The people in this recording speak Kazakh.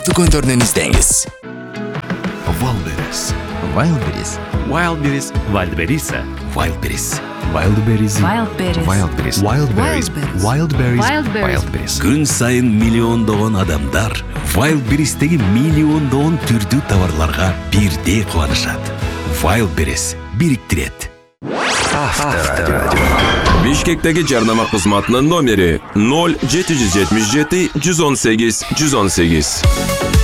Дүкендерден издеңиз. Wildberries. Wildberries. Wildberries. Вальдбериса. Wildberries. Wildberries. Wildberries. Wildberries. Wildberries. Wildberries. Күн сайын миллиондогон адамдар Wildberries'теги миллиондогон түрдүү товарларга бирдей кубанышат. Wildberries бириктирет. Авторадио. Бишкектеги жарнама кызматынын номери 0777 118 118.